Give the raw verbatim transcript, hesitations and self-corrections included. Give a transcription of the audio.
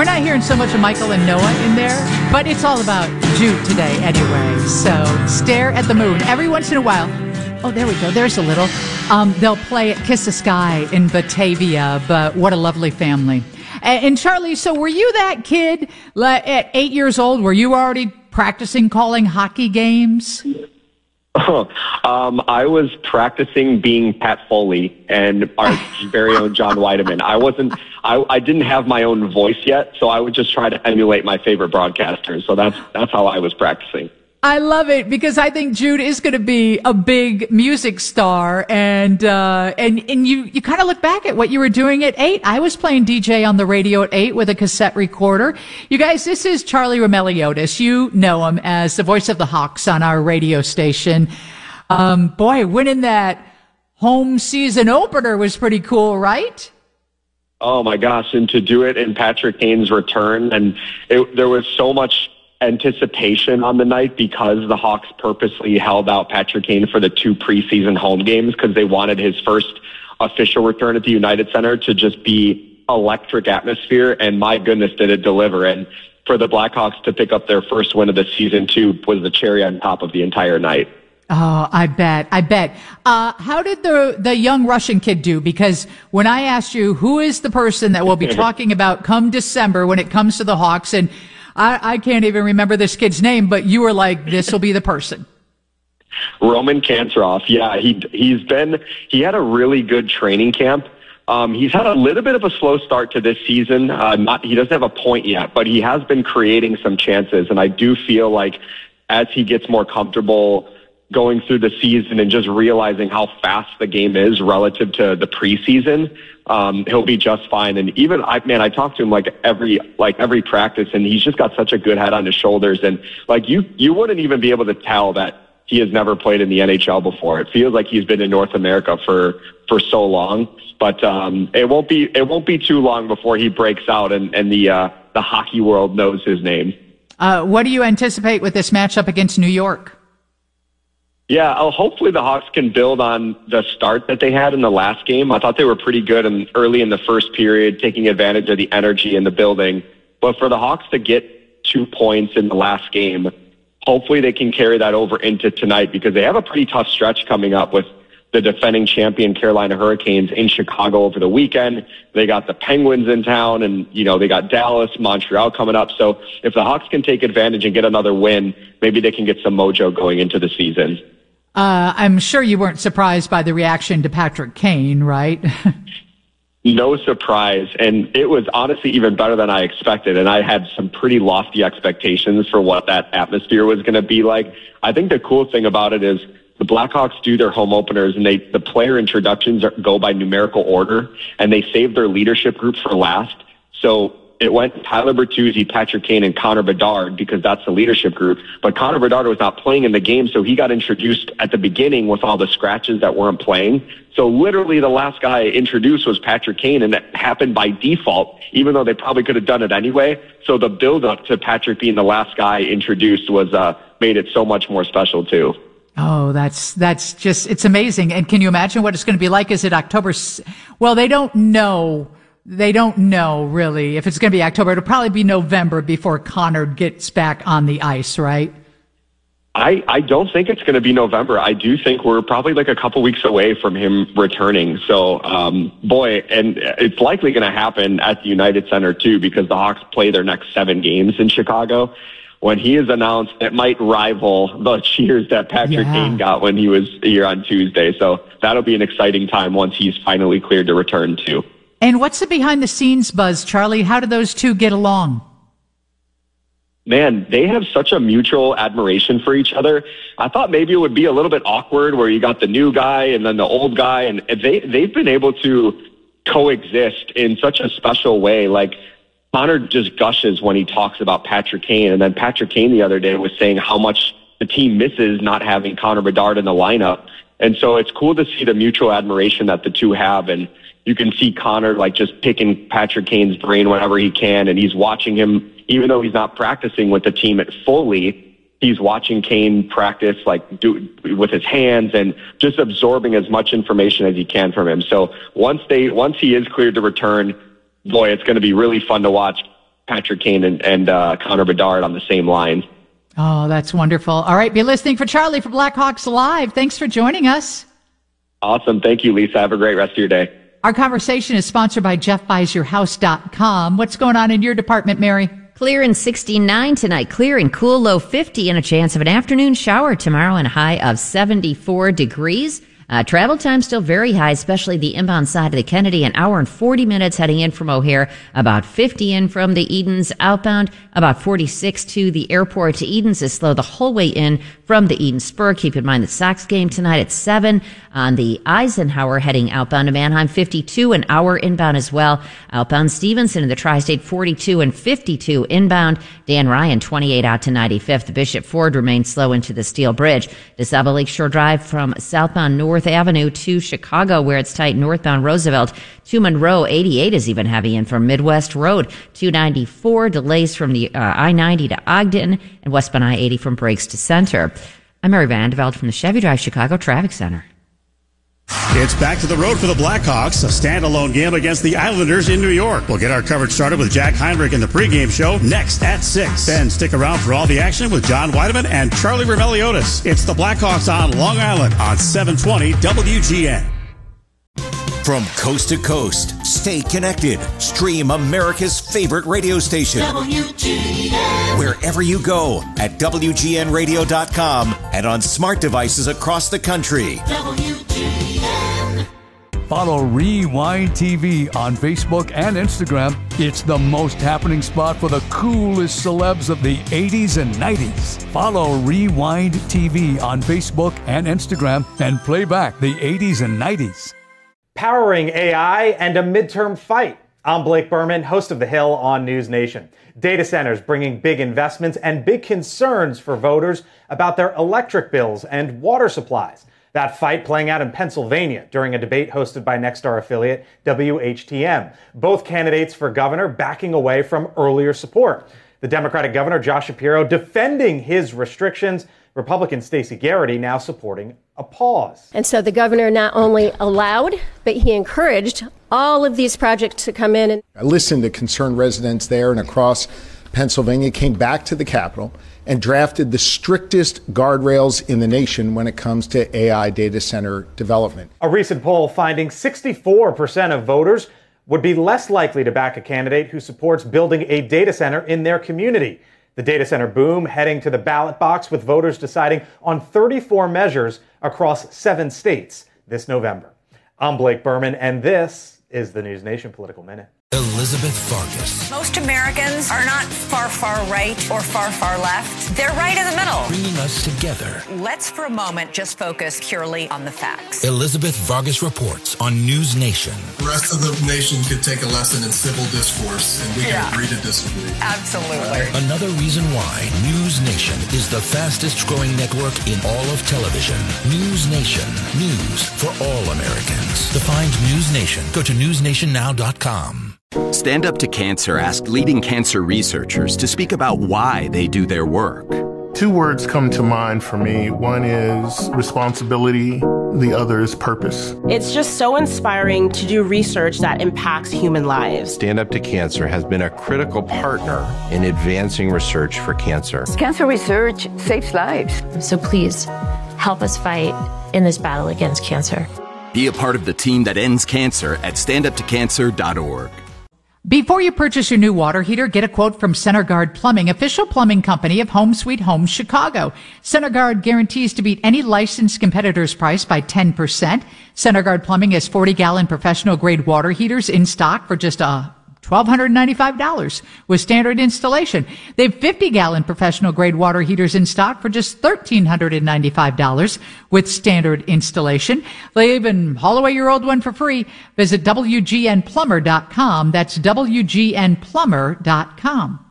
we're not hearing so much of Michael and Noah in there, but it's all about Jude today anyway. So Stare at the Moon. Every once in a while, oh, there we go. There's a little. Um, they'll play at Kiss the Sky in Batavia, but what a lovely family. And, and Charlie, so were you that kid at eight years old? Were you already practicing calling hockey games? Oh, um, I was practicing being Pat Foley and our very own John Weideman. I wasn't, I, I didn't have my own voice yet, so I would just try to emulate my favorite broadcasters. So that's, that's how I was practicing. I love it because I think Jude is going to be a big music star, and uh, and and you you kind of look back at what you were doing at eight. I was playing D J on the radio at eight with a cassette recorder. You guys, this is Charlie Roumeliotis. You know him as the voice of the Hawks on our radio station. Um, boy, winning that home season opener was pretty cool, right? Oh my gosh! And to do it in Patrick Kane's return, and it, there was so much anticipation on the night because the Hawks purposely held out Patrick Kane for the two preseason home games because they wanted his first official return at the United Center to just be electric atmosphere, and my goodness, did it deliver. And for the Blackhawks to pick up their first win of the season, too, was the cherry on top of the entire night. Oh, I bet. I bet. Uh, how did the, the young Russian kid do? Because when I asked you who is the person that we'll be talking about come December when it comes to the Hawks, and I, I can't even remember this kid's name, but you were like, this will be the person. Roman Kantarov. Yeah, he, he's been, he had a really good training camp. Um, he's had a little bit of a slow start to this season. Uh, not, he doesn't have a point yet, but he has been creating some chances. And I do feel like as he gets more comfortable going through the season and just realizing how fast the game is relative to the preseason, um, he'll be just fine. And even I, man, I talk to him like every, like every practice, and he's just got such a good head on his shoulders. And like you, you wouldn't even be able to tell that he has never played in the N H L before. It feels like he's been in North America for, for so long, but, um, it won't be, it won't be too long before he breaks out and, and the, uh, the hockey world knows his name. Uh, what do you anticipate with this matchup against New York? Yeah, uh, hopefully the Hawks can build on the start that they had in the last game. I thought they were pretty good in, early in the first period, taking advantage of the energy in the building. But for the Hawks to get two points in the last game, hopefully they can carry that over into tonight because they have a pretty tough stretch coming up with the defending champion Carolina Hurricanes in Chicago over the weekend. They got the Penguins in town, and, you know, they got Dallas, Montreal coming up. So if the Hawks can take advantage and get another win, maybe they can get some mojo going into the season. Uh, I'm sure you weren't surprised by the reaction to Patrick Kane, right? No surprise. And it was honestly even better than I expected. And I had some pretty lofty expectations for what that atmosphere was going to be like. I think the cool thing about it is the Blackhawks do their home openers, and they, the player introductions are, go by numerical order, and they save their leadership group for last. So it went Tyler Bertuzzi, Patrick Kane, and Connor Bedard because that's the leadership group. But Connor Bedard was not playing in the game, so he got introduced at the beginning with all the scratches that weren't playing. So literally the last guy introduced was Patrick Kane, and that happened by default, even though they probably could have done it anyway. So the build-up to Patrick being the last guy introduced was uh, made it so much more special, too. Oh, that's, that's just, it's amazing. And can you imagine what it's going to be like? Is it October? Well, they don't know. They don't know really if it's going to be October. It'll probably be November before Connor gets back on the ice, right? I, I don't think it's going to be November. I do think we're probably like a couple weeks away from him returning. So, um, boy, and it's likely going to happen at the United Center too, because the Hawks play their next seven games in Chicago. When he is announced, it might rival the cheers that Patrick yeah. Kane got when he was here on Tuesday. So that'll be an exciting time once he's finally cleared to return too. And what's the behind the scenes buzz, Charlie? How do those two get along? Man, they have such a mutual admiration for each other. I thought maybe it would be a little bit awkward where you got the new guy and then the old guy, and they, they've been able to coexist in such a special way. Like, Connor just gushes when he talks about Patrick Kane, and then Patrick Kane the other day was saying how much the team misses not having Connor Bedard in the lineup. And so it's cool to see the mutual admiration that the two have, and you can see Connor like just picking Patrick Kane's brain whenever he can, and he's watching him, even though he's not practicing with the team at fully, he's watching Kane practice like do with his hands and just absorbing as much information as he can from him. So once they, once he is cleared to return, boy, it's going to be really fun to watch. Patrick Kane and, and uh, Connor Bedard on the same line. Oh, that's wonderful. All right, be listening for Charlie for Blackhawks Live. Thanks for joining us. Awesome. Thank you, Lisa. Have a great rest of your day. Our conversation is sponsored by Jeff Buys Your House dot com. What's going on in your department, Mary? Clear and sixty-nine tonight. Clear and cool, low fifty, and a chance of an afternoon shower tomorrow and a high of seventy-four degrees. Uh, travel time still very high, especially the inbound side of the Kennedy. An hour and forty minutes heading in from O'Hare. About fifty in from the Edens outbound. About forty-six to the airport. To Edens is slow the whole way in from the Eden Spur. Keep in mind the Sox game tonight at seven. On the Eisenhower heading outbound to Manheim, fifty-two, an hour inbound as well. Outbound Stevenson in the Tri-State, forty-two and fifty-two inbound. Dan Ryan, twenty-eight out to ninety-fifth. The Bishop Ford remains slow into the Steel Bridge. DeSable Lakeshore Drive from southbound North Avenue to Chicago, where it's tight northbound Roosevelt to Monroe. eighty-eight is even heavy in from Midwest Road. two ninety-four, delays from the uh, I ninety to Ogden, and westbound I eighty from Breaks to Center. I'm Mary Vandeveld from the Chevy Drive Chicago Traffic Center. It's back to the road for the Blackhawks, a standalone game against the Islanders in New York. We'll get our coverage started with Jack Heinrich in the pregame show next at six. Then stick around for all the action with John Weideman and Charlie Remeliotis. It's the Blackhawks on Long Island on seven twenty W G N. From coast to coast, stay connected. Stream America's favorite radio station. W G N. Wherever you go at W G N radio dot com and on smart devices across the country. W G N. Follow Rewind T V on Facebook and Instagram. It's the most happening spot for the coolest celebs of the eighties and nineties. Follow Rewind T V on Facebook and Instagram and play back the eighties and nineties. Powering A I and a midterm fight. I'm Blake Berman, host of The Hill on News Nation. Data centers bringing big investments and big concerns for voters about their electric bills and water supplies. That fight playing out in Pennsylvania during a debate hosted by Nexstar affiliate W H T M. Both candidates for governor backing away from earlier support. The Democratic governor, Josh Shapiro, defending his restrictions. Republican Stacey Garrity now supporting a pause. And so the governor not only allowed, but he encouraged all of these projects to come in. And I listened to concerned residents there and across Pennsylvania, came back to the Capitol and drafted the strictest guardrails in the nation when it comes to A I data center development. A recent poll finding sixty-four percent of voters would be less likely to back a candidate who supports building a data center in their community. The data center boom heading to the ballot box with voters deciding on thirty-four measures across seven states this November. I'm Blake Berman, and this is the News Nation Political Minute. Elizabeth Farkas. Most Americans are not far, far right or far, far left. They're right in the middle. Bringing us together. Let's for a moment just focus purely on the facts. Elizabeth Vargas reports on News Nation. The rest of the nation could take a lesson in civil discourse, and we yeah. can agree to disagree. Absolutely. Another reason why News Nation is the fastest growing network in all of television. News Nation. News for all Americans. To find News Nation, go to news nation now dot com. Stand Up to Cancer asked leading cancer researchers to speak about why they do their work. Two words come to mind for me. One is responsibility. The other is purpose. It's just so inspiring to do research that impacts human lives. Stand Up to Cancer has been a critical partner in advancing research for cancer. Cancer research saves lives. So please help us fight in this battle against cancer. Be a part of the team that ends cancer at stand up to cancer dot org. Before you purchase your new water heater, get a quote from CenterGuard Plumbing, official plumbing company of Home Sweet Home Chicago. CenterGuard guarantees to beat any licensed competitor's price by ten percent. CenterGuard Plumbing has forty-gallon professional-grade water heaters in stock for just a one thousand two hundred ninety-five dollars with standard installation. They have fifty-gallon professional-grade water heaters in stock for just one thousand three hundred ninety-five dollars with standard installation. They even haul away your old one for free. Visit W G N plumber dot com. That's W G N plumber dot com.